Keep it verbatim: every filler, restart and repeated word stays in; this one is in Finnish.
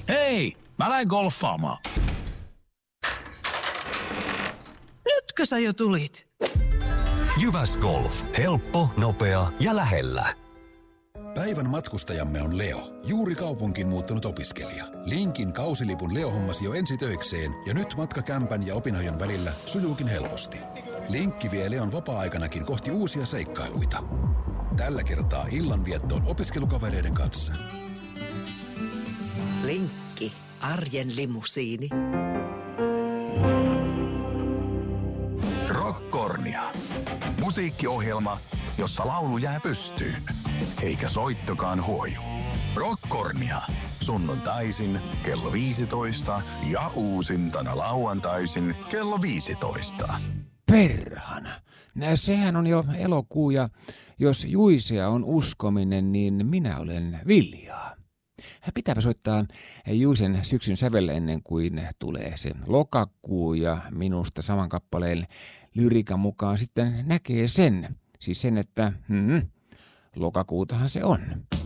Hei, mä lähden golfaamaan. Nytkö sä jo tulit? Jyväs Golf. Helppo, nopea ja lähellä. Päivän matkustajamme on Leo, juuri kaupunkiin muuttanut opiskelija. Linkin kausilipun Leo hommasi jo ensi töikseen ja nyt matka kämpän ja opinahjon välillä sujuukin helposti. Linkki vie Leon vapaa-aikanakin kohti uusia seikkailuita. Tällä kertaa illanviettoon opiskelukavereiden kanssa. Linkki, arjen limusiini. Rockkornia. Musiikkiohjelma, jossa laulu jää pystyyn, eikä soittokaan huoju. Rockkornia. Sunnuntaisin kello viisitoista ja uusintana lauantaisin kello viisitoista. Perhana. Sehän on jo elokuu ja jos Juisea on uskominen, niin minä olen viljaa. Pitääpä soittaa Juisen syksyn sävelle ennen kuin tulee se lokakuu ja minusta saman kappaleen lyriikan mukaan sitten näkee sen. Siis sen, että hmm, lokakuutahan se on.